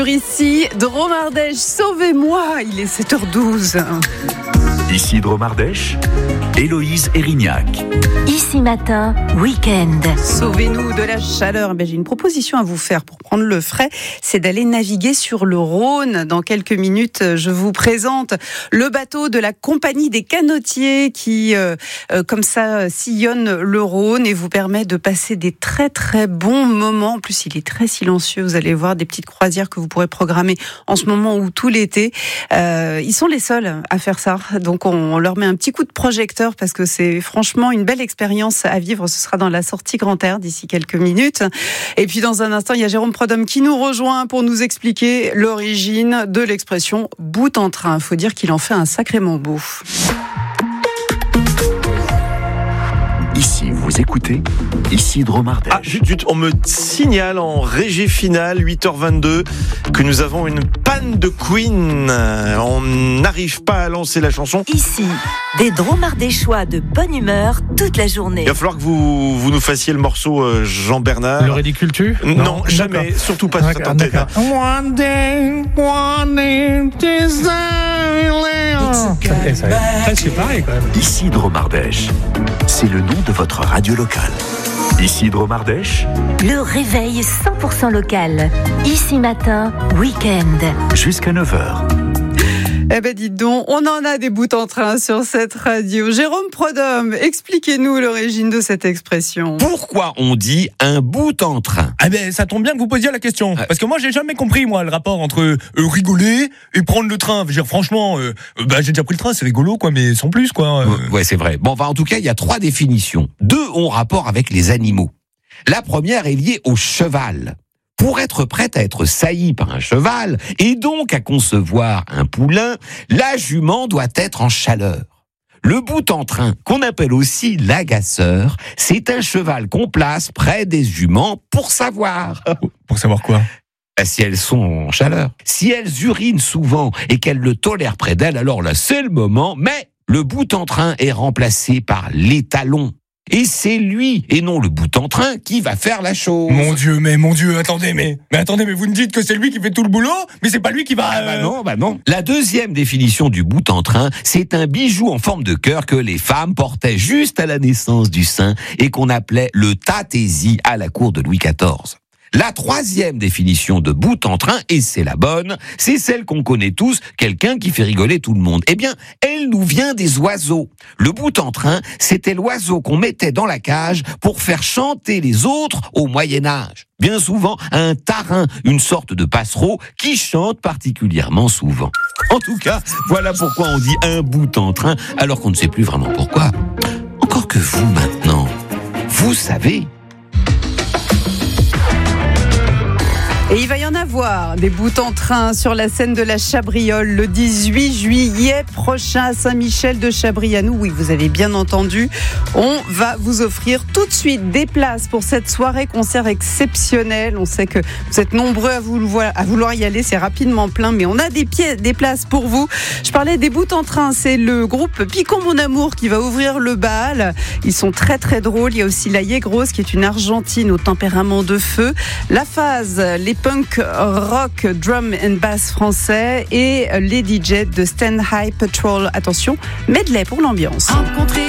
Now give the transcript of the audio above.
Ici, Dromardèche, sauvez-moi, il est 7h12. Ici Dromardèche, Héloïse Erignac. Ici matin, week-end. Sauvez-nous de la chaleur. J'ai une proposition à vous faire pour prendre le frais, c'est d'aller naviguer sur le Rhône. Dans quelques minutes, je vous présente le bateau de la compagnie des canotiers qui, comme ça, sillonne le Rhône et vous permet de passer des très très bons moments. En plus, il est très silencieux. Vous allez voir des petites croisières que vous pourrez programmer en ce moment ou tout l'été. Ils sont les seuls à faire ça. Donc, on leur met un petit coup de projecteur parce que c'est franchement une belle expérience à vivre. Ce sera dans la sortie Grand Air d'ici quelques minutes. Et puis dans un instant, il y a Jérôme Prodhomme qui nous rejoint pour nous expliquer l'origine de l'expression bout en train. Il faut dire qu'il en fait un sacrément beau. Ici, vous écoutez Ici Dromardèche. Zut, on me signale en régie finale, 8h22, que nous avons une panne de Queen. On n'arrive pas à lancer la chanson. Ici, des Dromardéchois de bonne humeur toute la journée. Il va falloir que vous nous fassiez le morceau Jean-Bernard. Le ridicule-tu ? Non, jamais, d'accord. surtout pas sur cette antenne. D'accord. One day, c'est presque pareil quand même. Ici Dromardèche, c'est le nom de votre radio locale. Ici Dromardèche, Le réveil 100% local. Ici matin, week-end. jusqu'à 9h. Eh ben dites donc, on en a des bouts en train sur cette radio. Jérôme Prodhomme, expliquez-nous l'origine de cette expression. Pourquoi on dit un bout en train ? Ah ben, ça tombe bien que vous posiez la question. Parce que moi, j'ai jamais compris, moi, le rapport entre rigoler et prendre le train. Je veux dire, franchement, j'ai déjà pris le train, c'est rigolo, quoi, mais sans plus, quoi. Ouais, c'est vrai. Bon, en tout cas, il y a 3 définitions. 2 ont rapport avec les animaux. La première est liée au cheval. Pour être prête à être saillie par un cheval, et donc à concevoir un poulain, la jument doit être en chaleur. Le bout en train, qu'on appelle aussi l'agaceur, c'est un cheval qu'on place près des juments pour savoir. Pour savoir quoi ? Si elles sont en chaleur. Si elles urinent souvent et qu'elles le tolèrent près d'elles, alors là, c'est le moment, mais le bout en train est remplacé par l'étalon. Et c'est lui, et non le bout en train, qui va faire la chose. Mon Dieu, attendez, mais vous me dites que c'est lui qui fait tout le boulot, mais c'est pas lui qui va... Bah non. La deuxième définition du bout en train, c'est un bijou en forme de cœur que les femmes portaient juste à la naissance du sein et qu'on appelait le tatési à la cour de Louis XIV. La troisième définition de bout en train, et c'est la bonne, c'est celle qu'on connaît tous, quelqu'un qui fait rigoler tout le monde. Eh bien, elle nous vient des oiseaux. Le bout en train, c'était l'oiseau qu'on mettait dans la cage pour faire chanter les autres au Moyen-Âge. Bien souvent, un tarin, une sorte de passereau qui chante particulièrement souvent. En tout cas, voilà pourquoi on dit un bout en train, alors qu'on ne sait plus vraiment pourquoi. Encore que vous, maintenant, vous savez. Et il va y en avoir des bouts en train sur la scène de la Chabriole le 18 juillet prochain à Saint-Michel de Chabrianou. Oui, vous avez bien entendu. On va vous offrir tout de suite des places pour cette soirée concert exceptionnelle. On sait que vous êtes nombreux à vouloir y aller. C'est rapidement plein, mais on a des places pour vous. Je parlais des bouts en train. C'est le groupe Picon Mon Amour qui va ouvrir le bal. Ils sont très très drôles. Il y a aussi la Yegros qui est une Argentine au tempérament de feu. La Phase, les punk rock, drum and bass français et les DJ de Stand High Patrol. Attention, medley pour l'ambiance. Rencontrer